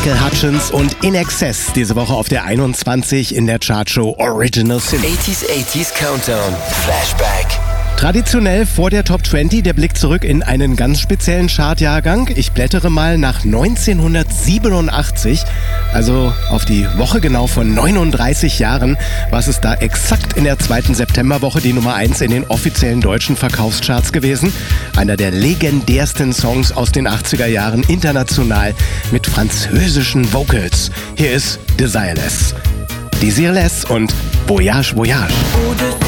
Michael Hutchence und In Excess diese Woche auf der 21 in der Chartshow Original Sin. 80s Countdown. Flashback. Traditionell vor der Top 20 der Blick zurück in einen ganz speziellen Chartjahrgang. Ich blättere mal nach 1987, also auf die Woche genau von 39 Jahren, was es da exakt in der 2. Septemberwoche die Nummer 1 in den offiziellen deutschen Verkaufscharts gewesen. Einer der legendärsten Songs aus den 80er Jahren international mit französischen Vocals. Hier ist Desireless. Desireless und Voyage, Voyage.